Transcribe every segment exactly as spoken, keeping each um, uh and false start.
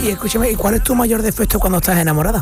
y escúchame, ¿y cuál es tu mayor defecto cuando estás enamorada?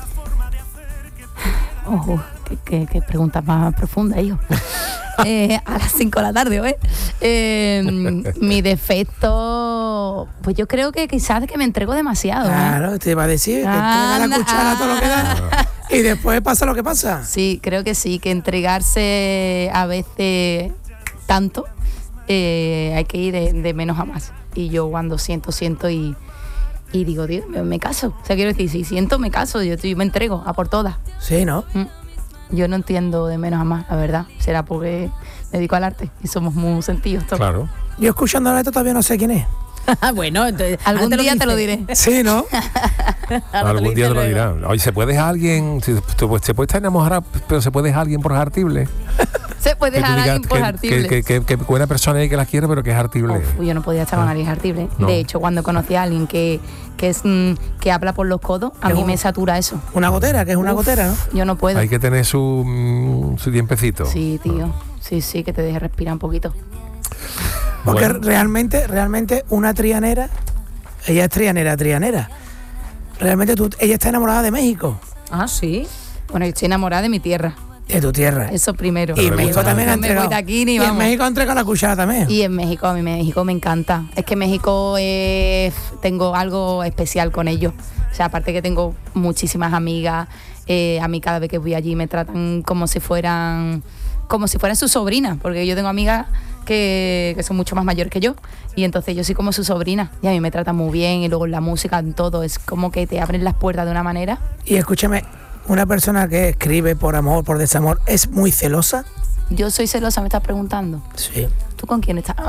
Ojo, qué, qué, qué pregunta más profunda, hijo. eh, a las cinco de la tarde, ¿ves? Eh, mi defecto, pues yo creo que quizás que me entrego demasiado. Claro, ¿eh? Te iba a decir, que entrega la cuchara a todo lo que da y después pasa lo que pasa. Sí, creo que sí, que entregarse a veces tanto, eh, hay que ir de, de menos a más. Y yo cuando siento, siento y, y digo, Dios, me, me caso. O sea, quiero decir, si siento, me caso, yo, yo me entrego a por todas. Sí, ¿no? Mm. Yo no entiendo de menos a más, la verdad. Será porque me dedico al arte y somos muy sentidos todos. Claro. Yo escuchando esto todavía no sé quién es. Bueno, entonces, algún te día lo te lo diré. Sí, ¿no? Algún día te lo dirá. Oye, ¿se puede dejar a alguien? Se puede estar enamorada, pero ¿se puede dejar a alguien por hartible? Se puede dejar a alguien por que, hartible. Que, que, que, que buena persona hay que la quiere, pero que es hartible. Uf, yo no podía estar con alguien hartible. No. De hecho, cuando conocí a alguien que, que es mm, que habla por los codos, a mí un, me satura eso. Una gotera, que es una Uf, gotera, ¿no? Yo no puedo. Hay que tener su, mm, su tiempecito. Sí, tío. Sí, sí, que te deje respirar un poquito. Porque Bueno. realmente, realmente una trianera, ella es trianera, trianera. Realmente tú, ella está enamorada de México. Ah, sí. Bueno, yo estoy enamorada de mi tierra. De tu tierra. Eso primero. Y en México también ha No me voy entregado. de aquí ni y vamos. en México ha entregado la cuchara también. Y en México, a mí México me encanta. Es que México es, tengo algo especial con ellos. O sea, aparte que tengo muchísimas amigas, eh, a mí cada vez que voy allí me tratan como si fueran, como si fueran sus sobrinas, porque yo tengo amigas que, que son mucho más mayores que yo, y entonces yo soy como su sobrina, y a mí me tratan muy bien, y luego la música, en todo, es como que te abren las puertas de una manera. Y escúchame, una persona que escribe por amor, por desamor, ¿es muy celosa? Yo soy celosa, me estás preguntando. Sí. ¿Tú con quién estás?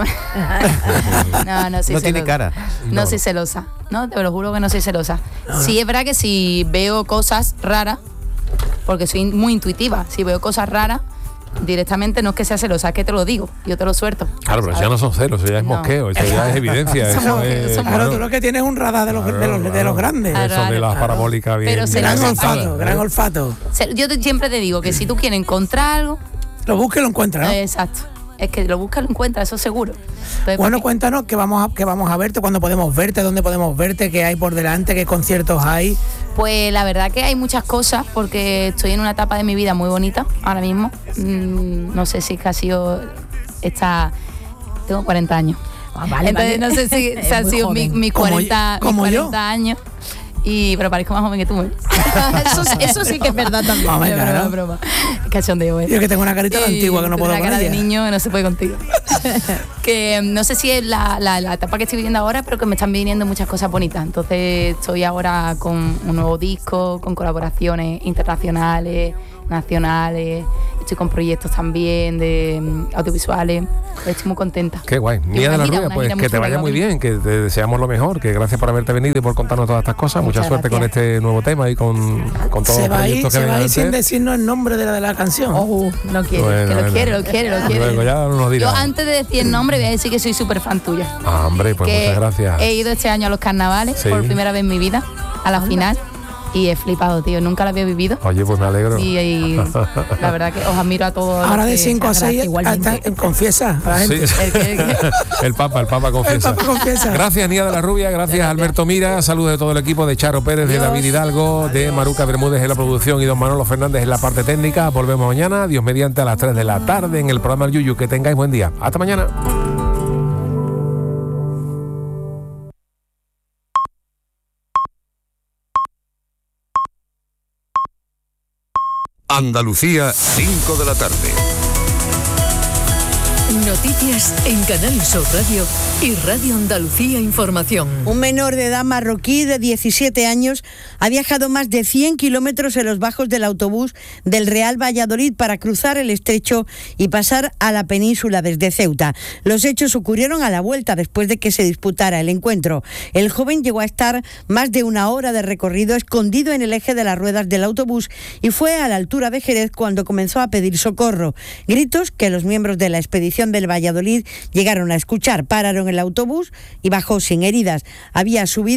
no, no soy No celosa. tiene cara. No, No. soy celosa. No, te lo juro que no soy celosa. No, Sí, es verdad que si veo cosas raras, porque soy muy intuitiva, si veo cosas raras, directamente no es que sea celosa, es que te lo digo, yo te lo suelto. Claro, pero eso ya no son celos, eso ya es No. mosqueo, eso ya es evidencia. Eso Somos- es, somos- Claro, tú lo que tienes es un radar de los, Claro, de los, de claro. los grandes. Claro. Eso de las Claro. parabólicas bien. Pero bien se Gran celosa lanzadas, olfato, ¿eh? gran olfato. Se- Yo te- siempre te digo que si tú quieres encontrar algo, Lo busca y lo encuentra, ¿no? eh, exacto, es que lo buscas, lo encuentras, eso seguro. Entonces, Bueno, ¿para qué? cuéntanos que vamos a, que vamos a verte, cuándo podemos verte, dónde podemos verte, qué hay por delante, qué conciertos hay. Pues la verdad que hay muchas cosas porque estoy en una etapa de mi vida muy bonita ahora mismo. Mm, no sé si es que ha sido esta... Tengo cuarenta años. Ah, vale, Entonces vale. no sé si Es se han muy sido mis joven. mi Como cuarenta, yo- como mis yo. cuarenta años. Y, pero parezco más joven que tú, ¿eh? eso, eso sí que es verdad también. Hombre, Es broma, claro. es broma. Cachondeo, ¿eh? Yo que tengo una carita de Y antigua que no puedo una con cara de ella. niño que no se puede contigo. Que mm, no sé si es la, la, la etapa que estoy viviendo ahora, pero que me están viniendo muchas cosas bonitas. Entonces estoy ahora con un nuevo disco, con colaboraciones internacionales, nacionales. Estoy con proyectos también de mm, audiovisuales. Estoy muy contenta. Qué guay. Y Mía una de la gira, Rubia, una pues gira que muy te chula vaya que muy va a bien, que te deseamos lo mejor, que gracias por haberte venido y por contarnos todas estas cosas. Mucha Muchas suerte con gracias. este nuevo tema y con, con todos Se los va a ir, proyectos que se va a vengan ir sin antes. decirnos el nombre de la, de la canción. Oh, no quiere. Bueno, Que lo bueno. quiere, lo quiere, lo quiere. Luego ya nos Yo dirá. antes de decir el nombre voy a decir que soy súper fan tuya. Ah, hombre, pues que muchas gracias. He ido este año a los carnavales Sí. por primera vez en mi vida, a la final, y he flipado, tío. Nunca la había vivido. Oye, pues me alegro. Y, y la verdad que os admiro a todos. Ahora los de que- cinco a muchas seis, gracias, igualmente. confiesa a la gente. Sí. El que- el que- El Papa, el Papa El confiesa. Papa confiesa. Gracias, Nia de la Rubia, gracias, Alberto Mira, saludos de todo el equipo, de Charo Pérez, de Adiós. David Hidalgo, de Maruca Bermúdez en la producción y don Manolo Fernández en la parte técnica. Volvemos mañana, Dios mediante, a las tres de la tarde en el programa El Yuyu. Que tengáis buen día. Hasta mañana. Andalucía, cinco de la tarde. Noticias en Canal Sur Radio y Radio Andalucía Información. Un menor de edad marroquí de diecisiete años ha viajado más de cien kilómetros en los bajos del autobús del Real Valladolid para cruzar el estrecho y pasar a la península desde Ceuta. Los hechos ocurrieron a la vuelta después de que se disputara el encuentro. El joven llegó a estar más de una hora de recorrido escondido en el eje de las ruedas del autobús y fue a la altura de Jerez cuando comenzó a pedir socorro. Gritos que los miembros de la expedición del Valladolid llegaron a escuchar. Pararon el autobús y bajó sin heridas. Había subido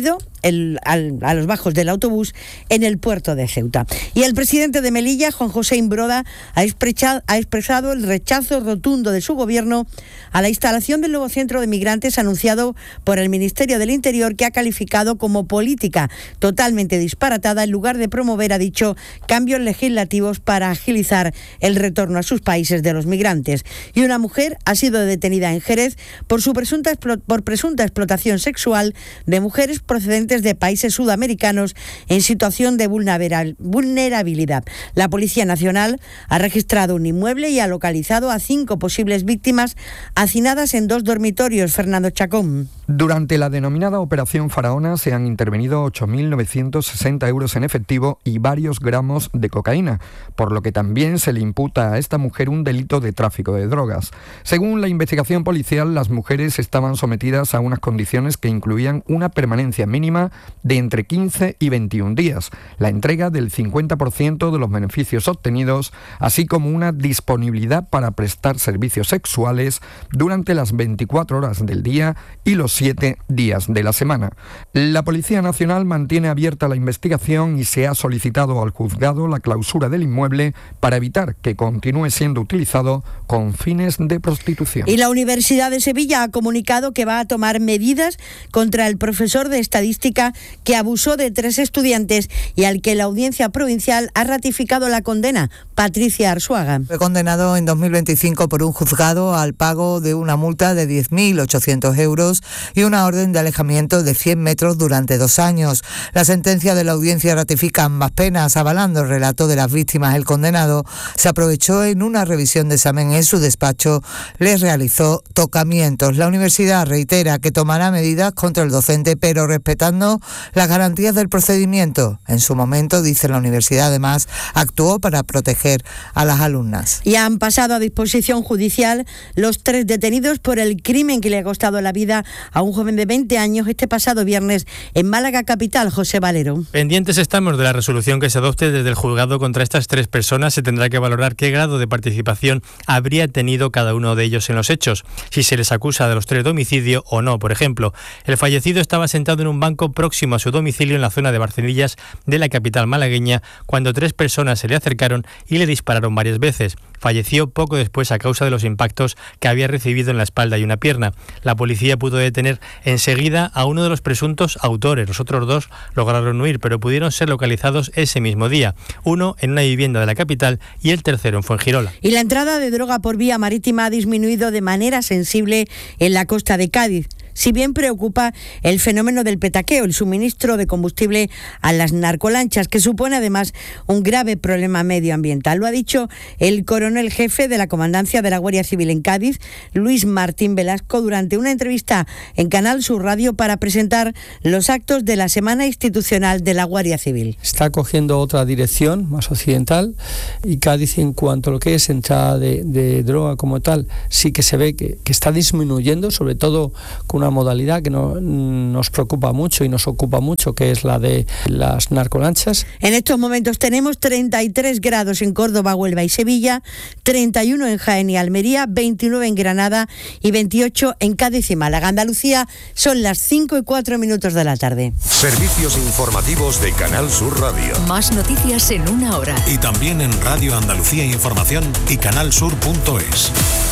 el, al, a los bajos del autobús en el puerto de Ceuta. Y el presidente de Melilla, Juan José Imbroda, ha expresado, ha expresado el rechazo rotundo de su gobierno a la instalación del nuevo centro de migrantes anunciado por el Ministerio del Interior, que ha calificado como política totalmente disparatada en lugar de promover, ha dicho, cambios legislativos para agilizar el retorno a sus países de los migrantes. Y una mujer ha sido detenida en Jerez por su presunta por presunta explotación sexual de mujeres procedentes de países sudamericanos en situación de vulnerabilidad. La Policía Nacional ha registrado un inmueble y ha localizado a cinco posibles víctimas hacinadas en dos dormitorios. Fernando Chacón. Durante la denominada Operación Faraona se han intervenido ocho mil novecientos sesenta euros en efectivo y varios gramos de cocaína, por lo que también se le imputa a esta mujer un delito de tráfico de drogas. Según la investigación policial, las mujeres estaban sometidas a unas condiciones que incluían una permanencia mínima de entre quince y veintiún días, la entrega del cincuenta por ciento de los beneficios obtenidos, así como una disponibilidad para prestar servicios sexuales durante las veinticuatro horas del día y los siete días de la semana. La Policía Nacional mantiene abierta la investigación y se ha solicitado al juzgado la clausura del inmueble para evitar que continúe siendo utilizado con fines de prostitución. Y la Universidad de Sevilla ha comunicado que va a tomar medidas contra el profesor de estadística que abusó de tres estudiantes y al que la Audiencia Provincial ha ratificado la condena. Patricia Arzuaga. Fue condenado en dos mil veinticinco por un juzgado al pago de una multa de diez mil ochocientos euros y una orden de alejamiento de cien metros durante dos años. La sentencia de la audiencia ratifica ambas penas, avalando el relato de las víctimas. El condenado se aprovechó en una revisión de examen en su despacho, les realizó tocamientos. La universidad reitera que tomará medidas contra el docente, pero respetando las garantías del procedimiento. En su momento, dice la universidad, además, actuó para proteger a las alumnas. Y han pasado a disposición judicial los tres detenidos por el crimen que le ha costado la vida a un joven de veinte años este pasado viernes en Málaga capital. José Valero. Pendientes estamos de la resolución que se adopte desde el juzgado contra estas tres personas. Se tendrá que valorar qué grado de participación habría tenido cada uno de ellos en los hechos, si se les acusa de los tres de homicidio o no. Por ejemplo, el fallecido estaba sentado en un banco próximo a su domicilio en la zona de Barcelillas de la capital malagueña cuando tres personas se le acercaron y le dispararon varias veces. Falleció poco después a causa de los impactos que había recibido en la espalda y una pierna. La policía pudo detener enseguida a uno de los presuntos autores. Los otros dos lograron huir, pero pudieron ser localizados ese mismo día. Uno en una vivienda de la capital y el tercero en Fuengirola. Y la entrada de droga por vía marítima ha disminuido de manera sensible en la costa de Cádiz. Si bien preocupa el fenómeno del petaqueo, el suministro de combustible a las narcolanchas, que supone además un grave problema medioambiental. Lo ha dicho el coronel jefe de la Comandancia de la Guardia Civil en Cádiz, Luis Martín Velasco, durante una entrevista en Canal Sur Radio para presentar los actos de la Semana Institucional de la Guardia Civil. Está cogiendo otra dirección más occidental y Cádiz, en cuanto a lo que es entrada de, de droga como tal, sí que se ve que, que está disminuyendo, sobre todo con una modalidad que no, nos preocupa mucho y nos ocupa mucho, que es la de las narcolanchas. En estos momentos tenemos treinta y tres grados en Córdoba, Huelva y Sevilla, treinta y uno en Jaén y Almería, veintinueve en Granada y veintiocho en Cádiz y Málaga. Andalucía, son las cinco y cuatro minutos de la tarde. Servicios informativos de Canal Sur Radio. Más noticias en una hora. Y también en Radio Andalucía Información y canalsur punto es.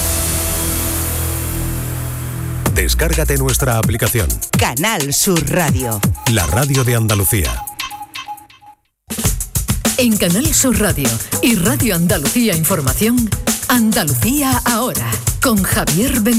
Descárgate nuestra aplicación. Canal Sur Radio. La radio de Andalucía. En Canal Sur Radio y Radio Andalucía Información, Andalucía ahora, con Javier Ben